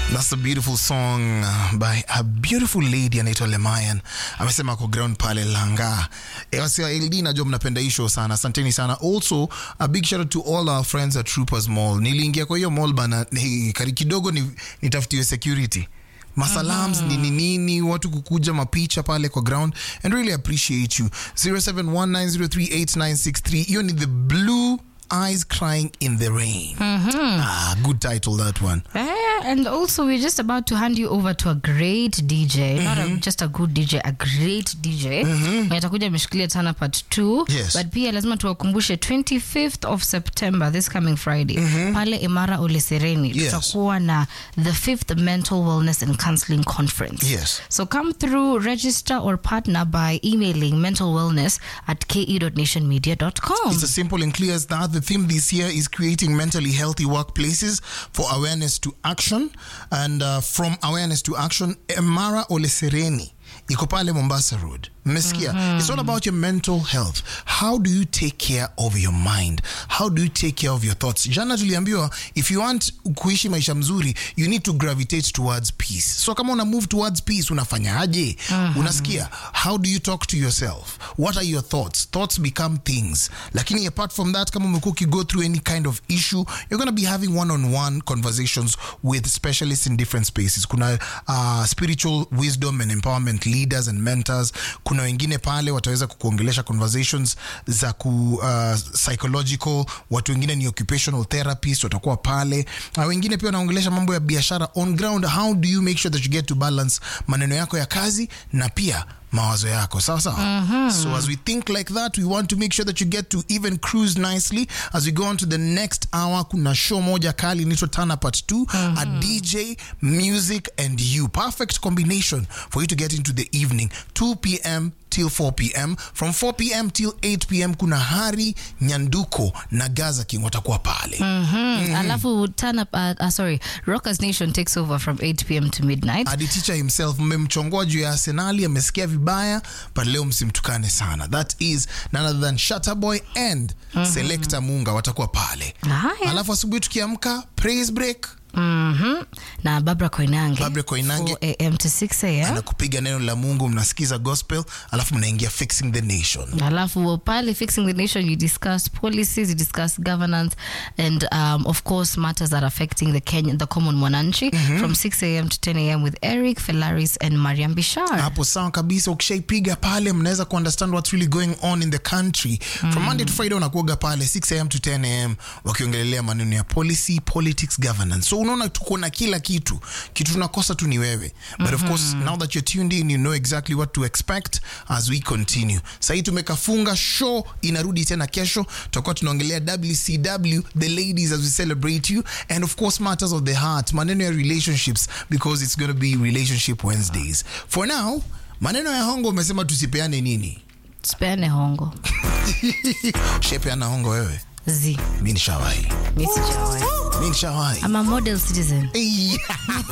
That's a beautiful song by a beautiful lady anaitwa Lemayan. Amesema kwa ground pale Langa. Ewasiwa LD najua mnapenda hii show sana. Asanteni sana. Also, a big shout out to all our friends at Troopers Mall. Niliingia kwa hiyo mall bana, kari kidogo nitafutiwe security. Masalams nini watu kukuja mapicha pale kwa ground, and really appreciate you. 0719038963. You need the blue eyes crying in the rain. Good title, that one. And also we're just about to hand you over to a great DJ, not just a good DJ, a great DJ. Atakuja ameshikilia tana part 2. Yes. But pia lazima tuwakumbushe 25th of September, this coming Friday, pale Imara Ole Sereni, tutakuwa na the 5th Mental Wellness and Counseling Conference. Yes. So come through, register or partner by emailing mentalwellness@ke.nationmedia.com. It's as simple and clear as that. The theme this year is creating mentally healthy workplaces for awareness to action. And from awareness to action, Imara Ole Sereni iko pale Mombasa Road. Mmesikia? It's all about your mental health. How do you take care of your mind? How do you take care of your thoughts? Jana tuliambiwa, if you want kuishi maisha mzuri, you need to gravitate towards peace. So kama una move towards peace, unafanyaje? Unasikia? How do you talk to yourself? What are your thoughts? Thoughts become things. Lakini apart from that, kama umekuwa go through any kind of issue, you're going to be having one-on-one conversations with specialists in different spaces. Kuna spiritual wisdom and empowerment leaders and mentors. Kuna wengine pale wataweza kukuongelesha conversations za psychological, watu wengine ni occupational therapists watakuwa pale. Wengine pia wanaongelesha mambo ya biashara on ground. How do you make sure that you get to balance maneno yako ya kazi na pia mawazo yako? Sawa sawa. So as we think like that, we want to make sure that you get to even cruise nicely as we go on to the next hour. Kuna show moja kali inaitwa Tana Part 2, a DJ, music and you. Perfect combination for you to get into the evening. 2 p.m. till 4 p.m. From 4 p.m. till 8 p.m. kuna Hari Nyanduko na Gaza King watakuwa pale. Alafu Rockers Nation takes over from 8 p.m. to midnight. Adi teacher himself mmemchongoa juu ya Arsenali, amesikia vibaya, but leo msimtukane sana. That is none other than Shutterboy and Selector Munga watakuwa pale. Alafu asubuhi tukiamka praise break. Na Barbara Koinange 4 a.m. to 6 a.m. anakupiga neno la Mungu, mnasikiza gospel, alafu mnaingia Fixing the Nation. Alafu pale Fixing the Nation, you discuss policies, you discuss governance, and of course matters that are affecting the common mwananchi, from 6 a.m. to 10 a.m. with Eric Felaris and Mariam Bishar. Hapo sawa kabisa. Ukishaipiga pale mnaweza understand what's really going on in the country. From Monday to Friday unakuoga pale 6 a.m. to 10 a.m. wakiongelelea maneno ya policy, politics, governance. So unaona tuko na kila kitu tunakosa tu ni wewe. But of course, now that you're tuned in, you know exactly what to expect as we continue. Sasa tumekafunga show, inarudi tena kesho. Tutakuwa tunaongelea WCW, the ladies, as we celebrate you, and of course matters of the heart, maneno ya relationships, because it's going to be Relationship Wednesdays. For now, maneno ya hongo umesema tusipeane nini? Tusipeane hongo. Shepeana hongo wewe? Mimi nishawahi. I'm a model citizen.